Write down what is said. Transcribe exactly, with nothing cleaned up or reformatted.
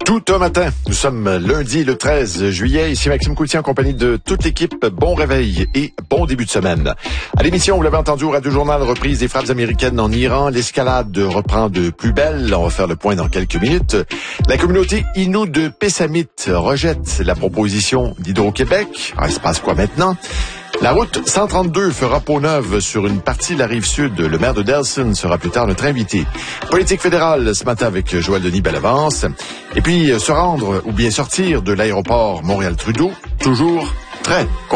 Tout un matin, nous sommes lundi le treize juillet, ici Maxime Coultier en compagnie de toute l'équipe. Bon réveil et bon début de semaine. À l'émission, vous l'avez entendu au Radio Journal, reprise des frappes américaines en Iran. L'escalade reprend de plus belle. On va faire le point dans quelques minutes. La communauté Innu de Pessamit rejette la proposition d'Hydro-Québec. Alors, il se passe quoi maintenant? La route cent trente-deux fera peau neuve sur une partie de la rive sud. Le maire de Delson sera plus tard notre invité. Politique fédérale ce matin avec Joël Denis Bellavance. Et puis se rendre ou bien sortir de l'aéroport Montréal-Trudeau, toujours très